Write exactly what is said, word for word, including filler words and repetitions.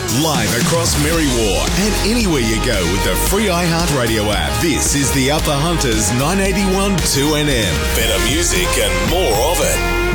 Live across Merriwa and anywhere you go with the free iHeartRadio app. This is the Upper Hunters nine eighty-one two N M. Better music and more of it.